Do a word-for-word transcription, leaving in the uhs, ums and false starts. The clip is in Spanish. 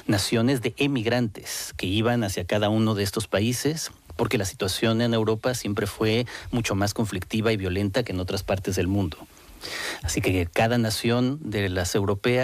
naciones de emigrantes que iban hacia cada uno de estos países, porque la situación en Europa siempre fue mucho más conflictiva y violenta que en otras partes del mundo. Así que cada nación de las europeas